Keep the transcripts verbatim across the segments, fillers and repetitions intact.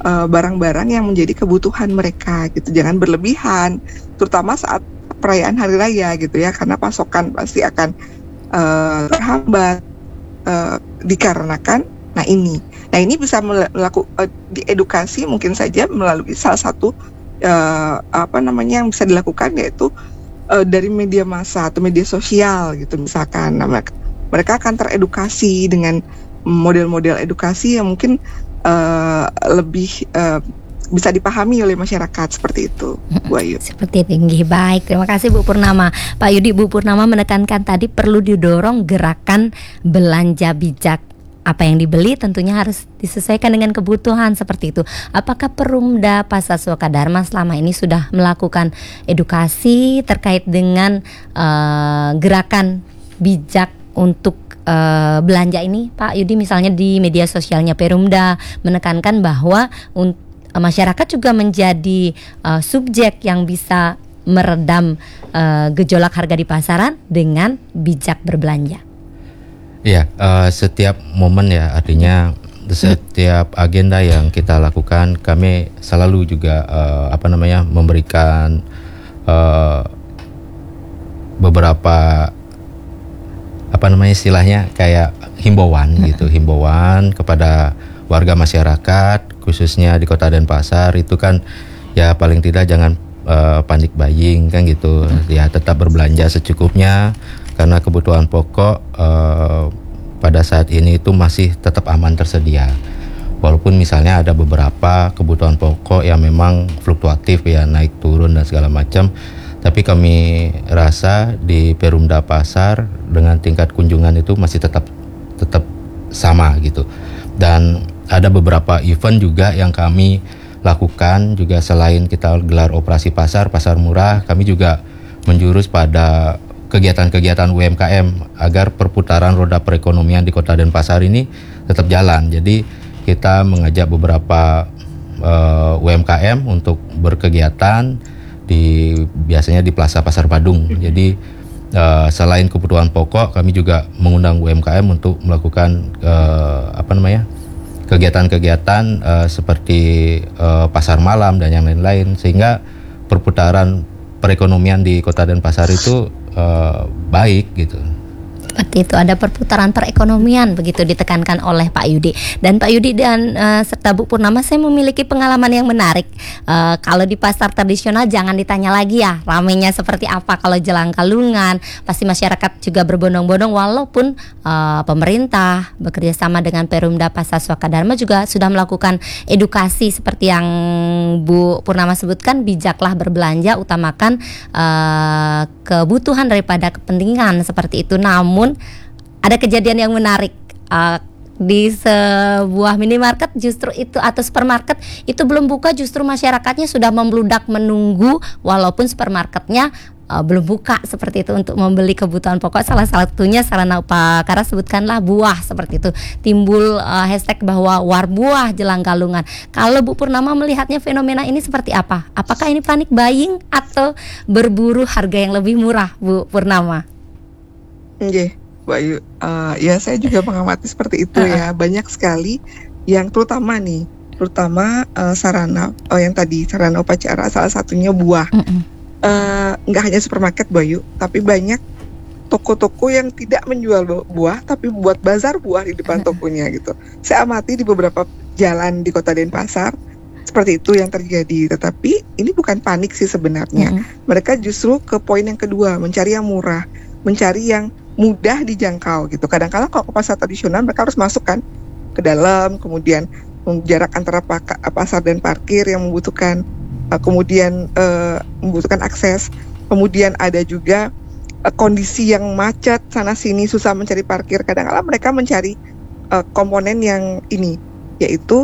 uh, barang-barang yang menjadi kebutuhan mereka gitu. Jangan berlebihan, terutama saat perayaan hari raya gitu ya, karena pasokan pasti akan uh, terhambat uh, dikarenakan. Nah ini, nah ini bisa melakukan uh, diedukasi mungkin saja melalui salah satu uh, apa namanya yang bisa dilakukan, yaitu uh, dari media massa atau media sosial gitu misalkan. Nah, mereka akan teredukasi dengan model-model edukasi yang mungkin uh, lebih uh, bisa dipahami oleh masyarakat seperti itu, Bu Ayu. Seperti tinggi, baik. Terima kasih Bu Purnama. Pak Yudi, Bu Purnama menekankan tadi perlu didorong gerakan belanja bijak. Apa yang dibeli tentunya harus disesuaikan dengan kebutuhan seperti itu. Apakah Perumda Pasar Sukadharma selama ini sudah melakukan edukasi terkait dengan uh, gerakan bijak untuk uh, belanja ini, Pak Yudi? Misalnya di media sosialnya Perumda menekankan bahwa un- masyarakat juga menjadi uh, subjek yang bisa meredam uh, gejolak harga di pasaran dengan bijak berbelanja. Iya, uh, setiap momen ya, artinya setiap agenda yang kita lakukan kami selalu juga uh, apa namanya memberikan uh, beberapa apa namanya istilahnya kayak himbauan gitu, himbauan kepada warga masyarakat khususnya di Kota Denpasar itu kan ya paling tidak jangan uh, panik buying kan gitu, ya tetap berbelanja secukupnya. Karena kebutuhan pokok uh, pada saat ini itu masih tetap aman tersedia. Walaupun misalnya ada beberapa kebutuhan pokok yang memang fluktuatif ya, naik turun dan segala macam. Tapi kami rasa di Perumda Pasar dengan tingkat kunjungan itu masih tetap tetap sama gitu. Dan ada beberapa event juga yang kami lakukan juga selain kita gelar operasi pasar, pasar murah, kami juga menjurus pada kegiatan-kegiatan U M K M agar perputaran roda perekonomian di Kota Denpasar ini tetap jalan. Jadi kita mengajak beberapa uh, U M K M untuk berkegiatan di biasanya di Plaza Pasar Badung. Jadi uh, selain kebutuhan pokok, kami juga mengundang U M K M untuk melakukan uh, apa namanya kegiatan-kegiatan uh, seperti uh, pasar malam dan yang lain-lain, sehingga perputaran perekonomian di Kota Denpasar itu Uh, baik gitu. Seperti itu, ada perputaran perekonomian begitu ditekankan oleh Pak Yudi. Dan Pak Yudi dan uh, serta Bu Purnama, saya memiliki pengalaman yang menarik. Uh, kalau di pasar tradisional jangan ditanya lagi ya ramainya seperti apa. Kalau jelang Galungan pasti masyarakat juga berbondong-bondong, walaupun uh, pemerintah bekerja sama dengan Perumda Pasar Sukadharma juga sudah melakukan edukasi seperti yang Bu Purnama sebutkan, bijaklah berbelanja, utamakan uh, kebutuhan daripada kepentingan seperti itu. Namun ada kejadian yang menarik uh, di sebuah minimarket justru itu atau supermarket itu belum buka, justru masyarakatnya sudah membludak menunggu walaupun supermarketnya uh, belum buka seperti itu untuk membeli kebutuhan pokok. Salah satunya sarana upakara sebutkanlah buah seperti itu. Timbul uh, hashtag bahwa war buah jelang Galungan. Kalau Bu Purnama melihatnya fenomena ini seperti apa? Apakah ini panik buying atau berburu harga yang lebih murah, Bu Purnama? Oke, Bu Ayu, uh, ya saya juga mengamati seperti itu ya. Banyak sekali yang terutama nih, terutama uh, sarana oh yang tadi sarana upacara, salah satunya buah. Uh, nggak hanya supermarket, Bu Ayu, tapi banyak toko-toko yang tidak menjual buah, tapi buat bazar buah di depan tokonya gitu. Saya amati di beberapa jalan di Kota Denpasar seperti itu yang terjadi. Tetapi ini bukan panik sih sebenarnya. Mm-hmm. Mereka justru ke poin yang kedua, mencari yang murah, mencari yang mudah dijangkau gitu. Kadang-kadang kalau ke pasar tradisional mereka harus masuk kan ke dalam, kemudian jarak antara pasar dan parkir yang membutuhkan uh, kemudian uh, membutuhkan akses. Kemudian ada juga uh, kondisi yang macet sana sini, susah mencari parkir. Kadang-kadang mereka mencari uh, komponen yang ini, yaitu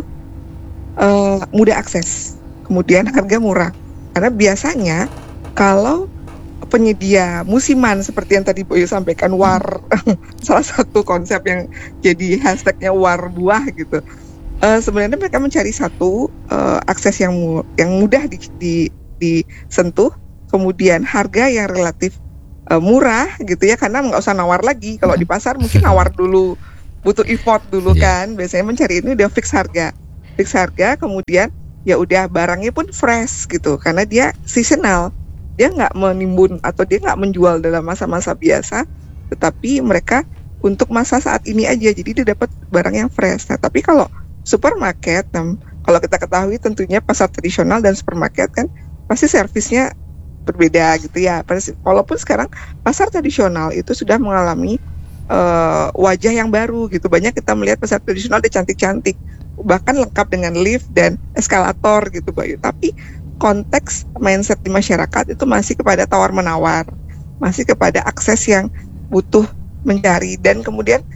uh, mudah akses, kemudian harga murah. Karena biasanya kalau penyedia musiman seperti yang tadi Bu Yu sampaikan, war salah satu konsep yang jadi hashtagnya war buah gitu. Uh, sebenarnya mereka mencari satu uh, akses yang mu- yang mudah di, di, disentuh, kemudian harga yang relatif uh, murah gitu ya, karena nggak usah nawar lagi. Kalau di pasar mungkin nawar dulu, butuh effort dulu yeah. kan. Biasanya mencari ini udah fix harga. fix harga, kemudian ya udah barangnya pun fresh gitu, karena dia seasonal, dia nggak menimbun atau dia nggak menjual dalam masa-masa biasa, tetapi mereka untuk masa saat ini aja, jadi dia dapat barang yang fresh. Nah, tapi kalau supermarket, nah, kalau kita ketahui tentunya pasar tradisional dan supermarket kan pasti servisnya berbeda gitu ya. Walaupun sekarang pasar tradisional itu sudah mengalami uh, wajah yang baru gitu, banyak kita melihat pasar tradisional dia cantik-cantik, bahkan lengkap dengan lift dan eskalator gitu Bayu. Tapi konteks mindset di masyarakat itu masih kepada tawar-menawar, masih kepada akses yang butuh mencari, dan kemudian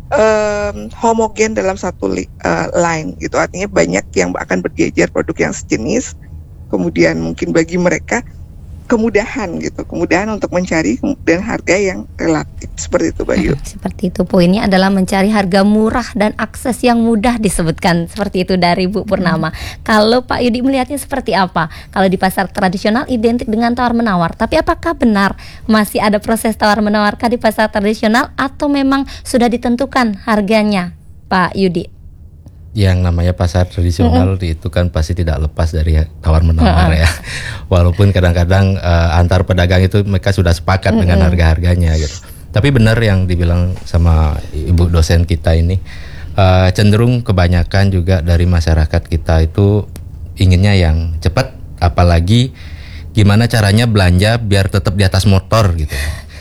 um, homogen dalam satu li, uh, line gitu. Artinya banyak yang akan berjejer produk yang sejenis, kemudian mungkin bagi mereka kemudahan gitu, kemudahan untuk mencari kemudian harga yang relatif, seperti itu Bayu. Seperti itu, poinnya adalah mencari harga murah dan akses yang mudah, disebutkan seperti itu dari Bu Purnama. Hmm. Kalau Pak Yudi melihatnya seperti apa? Kalau di pasar tradisional identik dengan tawar menawar, tapi apakah benar masih ada proses tawar menawarkah di pasar tradisional atau memang sudah ditentukan harganya, Pak Yudi? Yang namanya pasar tradisional mm-hmm. itu kan pasti tidak lepas dari tawar menawar mm-hmm. ya. Walaupun kadang-kadang uh, antar pedagang itu mereka sudah sepakat mm-hmm. dengan harga-harganya gitu. Tapi benar yang dibilang sama ibu dosen kita ini, uh, cenderung kebanyakan juga dari masyarakat kita itu inginnya yang cepat, apalagi gimana caranya belanja biar tetap di atas motor gitu.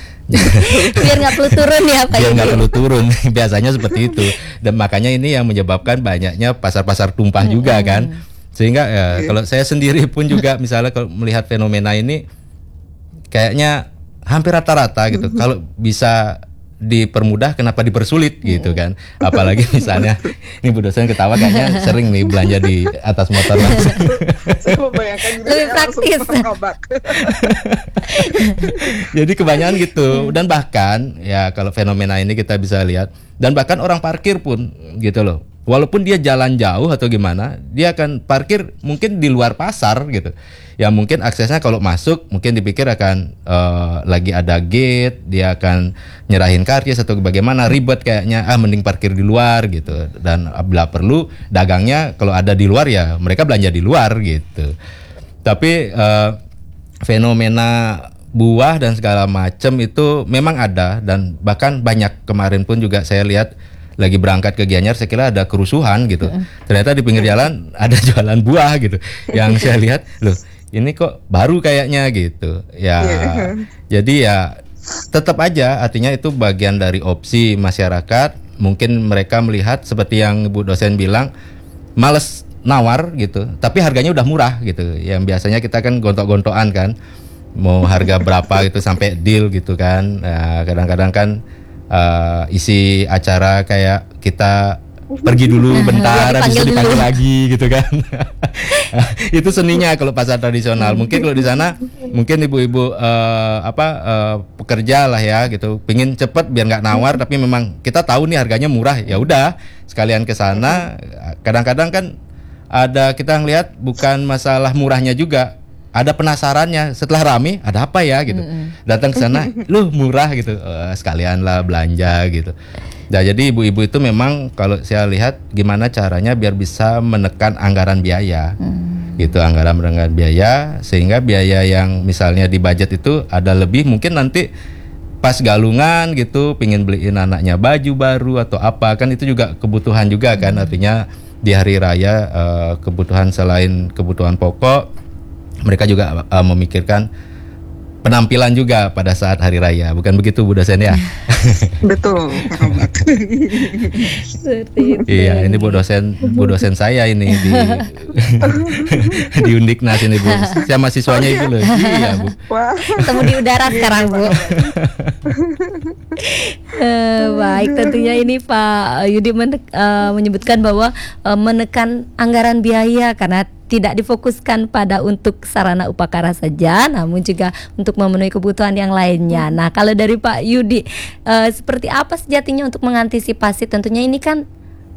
Biar nggak perlu turun ya Pak. Biar nggak perlu turun, biasanya seperti itu. Dan makanya ini yang menyebabkan banyaknya pasar-pasar tumpah hmm. juga kan. Sehingga ya, okay. kalau saya sendiri pun juga misalnya kalau melihat fenomena ini, kayaknya hampir rata-rata gitu. Kalau bisa dipermudah, kenapa dipersulit gitu kan? Apalagi misalnya ini Bu dosen ketawa, kayaknya sering nih belanja di atas motor langsung. Saya membayangkan lebih praktis. Jadi kebanyakan gitu. Dan bahkan ya kalau fenomena ini kita bisa lihat, dan bahkan orang parkir pun gitu loh. Walaupun dia jalan jauh atau gimana, dia akan parkir mungkin di luar pasar gitu. Ya mungkin aksesnya kalau masuk mungkin dipikir akan uh, lagi ada gate, dia akan nyerahin karcis atau bagaimana, ribet kayaknya, ah mending parkir di luar gitu. Dan bila perlu dagangnya kalau ada di luar ya mereka belanja di luar gitu. Tapi uh, fenomena buah dan segala macam itu memang ada, dan bahkan banyak. Kemarin pun juga saya lihat lagi berangkat ke Gianyar, saya kira ada kerusuhan gitu. Mm. Ternyata di pinggir jalan ada jualan buah gitu. Yang saya lihat, loh ini kok baru kayaknya gitu. Ya, yeah. Jadi ya tetap aja, artinya itu bagian dari opsi masyarakat. Mungkin mereka melihat seperti yang Bu dosen bilang, males nawar gitu, tapi harganya udah murah gitu. Yang biasanya kita kan gontok-gontokan kan, mau harga berapa gitu sampai deal gitu kan. Nah, kadang-kadang kan Uh, isi acara kayak kita pergi dulu bentar, habis itu dipanggil lagi gitu kan. Itu seninya kalau pasar tradisional. Mungkin kalau di sana mungkin ibu-ibu uh, apa uh, pekerja lah ya gitu, pingin cepet biar nggak nawar, tapi memang kita tahu nih harganya murah, ya udah sekalian ke sana. Kadang-kadang kan ada kita ngelihat bukan masalah murahnya juga, ada penasarannya. Setelah rame, ada apa ya gitu. Mm-hmm. Datang ke sana, loh murah gitu. Uh, sekalian lah belanja gitu. Nah, jadi ibu-ibu itu memang kalau saya lihat gimana caranya biar bisa menekan anggaran biaya. Mm. Gitu, anggaran anggaran biaya, sehingga biaya yang misalnya di budget itu ada lebih, mungkin nanti pas galungan gitu pingin beliin anaknya baju baru atau apa, kan itu juga kebutuhan juga kan. Mm. Artinya di hari raya uh, kebutuhan selain kebutuhan pokok, mereka juga uh, memikirkan penampilan juga pada saat hari raya, bukan begitu Bu dosen ya? Betul. Iya, ini Bu dosen, Bu dosen saya ini di di Undiknas ini Bu. Saya mahasiswanya itu loh. Iya Bu. Wah. Ketemu di udara sekarang Bu. uh, baik, tentunya ini Pak Yudi men- uh, menyebutkan bahwa uh, menekan anggaran biaya karena tidak difokuskan pada untuk sarana upakara saja, namun juga untuk memenuhi kebutuhan yang lainnya. Nah, kalau dari Pak Yudi, uh, seperti apa sejatinya untuk mengantisipasi? Tentunya ini kan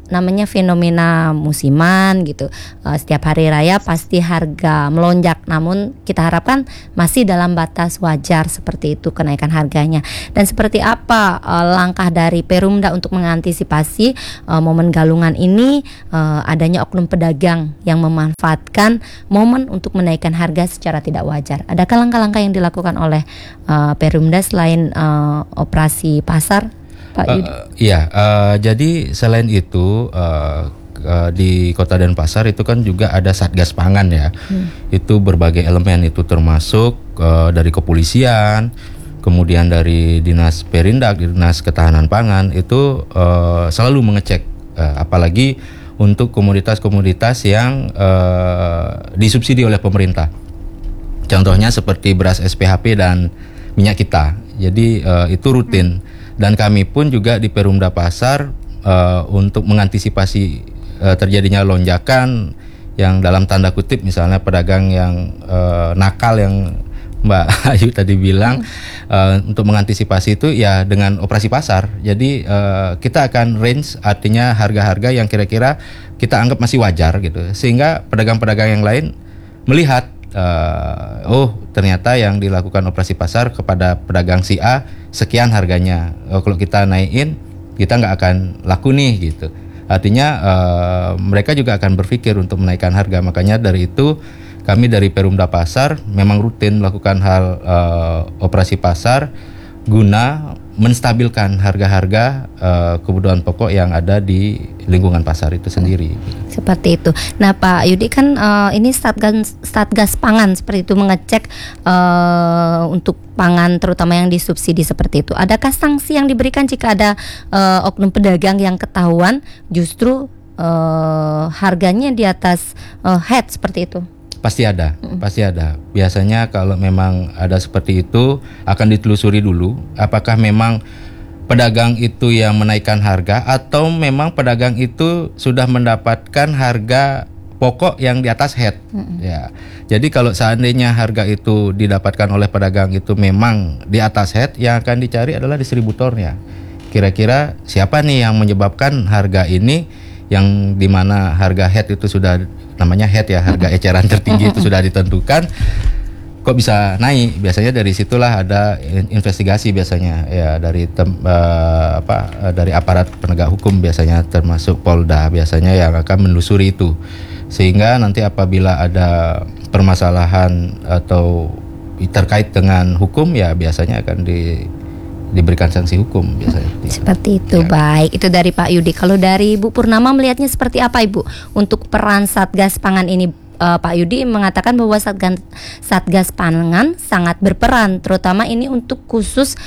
namanya fenomena musiman gitu. Uh, setiap hari raya pasti harga melonjak, namun kita harapkan masih dalam batas wajar seperti itu kenaikan harganya. Dan seperti apa uh, langkah dari Perumda untuk mengantisipasi uh, momen galungan ini, uh, adanya oknum pedagang yang memanfaatkan momen untuk menaikkan harga secara tidak wajar. Adakah langkah-langkah yang dilakukan oleh uh, Perumda selain uh, operasi pasar, Pak Yudi? Uh, iya, uh, jadi selain itu uh, uh, di Kota Denpasar itu kan juga ada Satgas Pangan ya. Hmm. Itu berbagai elemen, itu termasuk uh, dari kepolisian, kemudian dari Dinas Perindak, Dinas Ketahanan Pangan, itu uh, selalu mengecek uh, apalagi untuk komoditas-komoditas yang uh, disubsidi oleh pemerintah. Contohnya seperti beras S P H P dan minyak kita. Jadi uh, itu rutin. Dan kami pun juga di Perumda Pasar uh, untuk mengantisipasi uh, terjadinya lonjakan yang dalam tanda kutip misalnya pedagang yang uh, nakal yang Mbak Ayu tadi bilang, uh, untuk mengantisipasi itu ya dengan operasi pasar. Jadi uh, kita akan range, artinya harga-harga yang kira-kira kita anggap masih wajar gitu, sehingga pedagang-pedagang yang lain melihat Uh, oh ternyata yang dilakukan operasi pasar kepada pedagang si A sekian harganya, oh, kalau kita naikin kita nggak akan laku nih gitu. Artinya uh, mereka juga akan berpikir untuk menaikkan harga. Makanya dari itu kami dari Perumda Pasar memang rutin melakukan hal uh, operasi pasar guna menstabilkan harga-harga uh, kebutuhan pokok yang ada di lingkungan pasar itu sendiri. Seperti itu. Nah Pak Yudi kan uh, ini Satgas Satgas Pangan seperti itu mengecek uh, untuk pangan terutama yang disubsidi seperti itu. Adakah sanksi yang diberikan jika ada uh, oknum pedagang yang ketahuan justru uh, harganya di atas uh, head seperti itu? Pasti ada, hmm. pasti ada. Biasanya kalau memang ada seperti itu akan ditelusuri dulu apakah memang pedagang itu yang menaikkan harga atau memang pedagang itu sudah mendapatkan harga pokok yang di atas head. Hmm. Ya. Jadi kalau seandainya harga itu didapatkan oleh pedagang itu memang di atas head, yang akan dicari adalah distributornya. Kira-kira siapa nih yang menyebabkan harga ini, yang dimana harga head itu sudah namanya head ya, harga eceran tertinggi itu sudah ditentukan, kok bisa naik? Biasanya dari situlah ada investigasi biasanya ya dari tem, uh, apa uh, dari aparat penegak hukum biasanya, termasuk Polda biasanya yang akan menelusuri itu, sehingga nanti apabila ada permasalahan atau terkait dengan hukum ya biasanya akan di diberikan sanksi hukum biasanya. Seperti itu, ya. Baik. Itu dari Pak Yudi. Kalau dari Bu Purnama melihatnya seperti apa Ibu untuk peran Satgas Pangan ini? Uh, Pak Yudi mengatakan bahwa Satgas, Satgas Pangan sangat berperan, terutama ini untuk khusus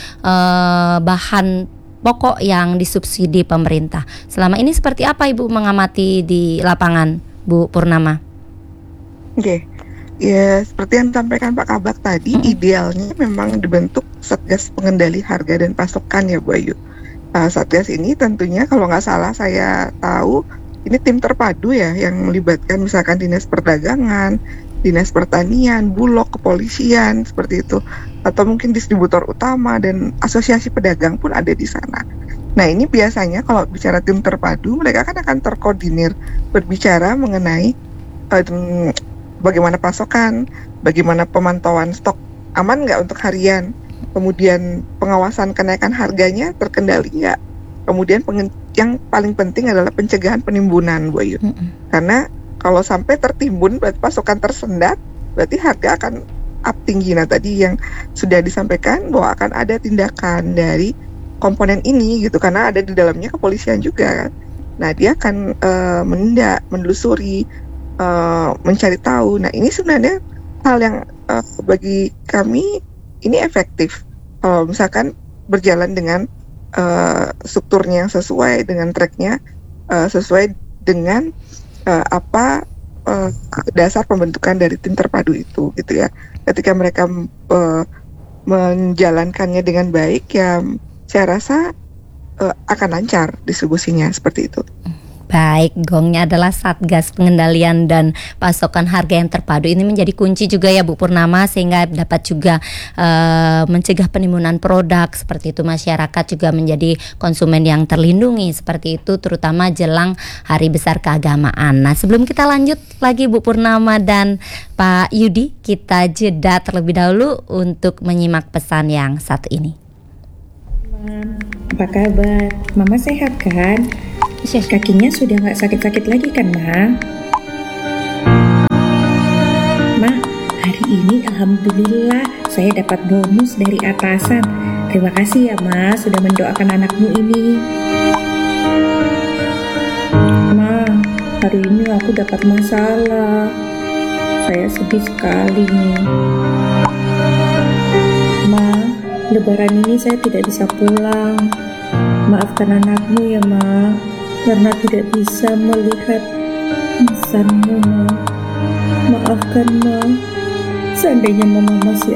uh, bahan pokok yang disubsidi pemerintah. Selama ini seperti apa Ibu mengamati di lapangan, Bu Purnama? Oke. Okay. Ya, seperti yang disampaikan Pak Kabak tadi, mm-hmm. idealnya memang dibentuk Satgas Pengendali Harga dan Pasokan ya Bu Ayu. Uh, Satgas ini tentunya kalau nggak salah saya tahu ini tim terpadu ya yang melibatkan misalkan Dinas Perdagangan, Dinas Pertanian, Bulog, Kepolisian seperti itu, atau mungkin distributor utama dan asosiasi pedagang pun ada di sana. Nah ini biasanya kalau bicara tim terpadu mereka kan akan terkoordinir berbicara mengenai uh, bagaimana pasokan, bagaimana pemantauan stok aman nggak untuk harian, kemudian pengawasan kenaikan harganya terkendali nggak, kemudian pengen, yang paling penting adalah pencegahan penimbunan Bu Ayu. Mm-hmm. Karena kalau sampai tertimbun berarti pasokan tersendat, berarti harga akan up tinggi. Nah tadi yang sudah disampaikan bahwa akan ada tindakan dari komponen ini gitu, karena ada di dalamnya kepolisian juga kan. Nah dia akan uh, menindak, menelusuri, Uh, mencari tahu. Nah ini sebenarnya hal yang uh, bagi kami ini efektif kalau uh, misalkan berjalan dengan uh, strukturnya yang sesuai dengan tracknya, uh, sesuai dengan uh, apa uh, dasar pembentukan dari tim terpadu itu gitu ya. Ketika mereka uh, menjalankannya dengan baik ya saya rasa uh, akan lancar distribusinya seperti itu. Baik, gongnya adalah Satgas Pengendalian dan Pasokan Harga yang Terpadu. Ini menjadi kunci juga ya Bu Purnama, sehingga dapat juga uh, mencegah penimbunan produk seperti itu. Masyarakat juga menjadi konsumen yang terlindungi seperti itu, terutama jelang Hari Besar Keagamaan. Nah, sebelum kita lanjut lagi Bu Purnama dan Pak Yudi, kita jeda terlebih dahulu untuk menyimak pesan yang satu ini. Apa kabar? Mama sehat kan? Kakinya sudah nggak sakit-sakit lagi kan, Ma? Ma, hari ini alhamdulillah saya dapat bonus dari atasan. Terima kasih ya, Ma, sudah mendoakan anakmu ini. Ma, hari ini aku dapat masalah. Saya sedih sekali nih. Ma, Lebaran ini saya tidak bisa pulang. Maafkan anakmu ya, Ma, karena tidak bisa melihat nisanmu, Ma. Maafkan, Ma. Seandainya Mama masih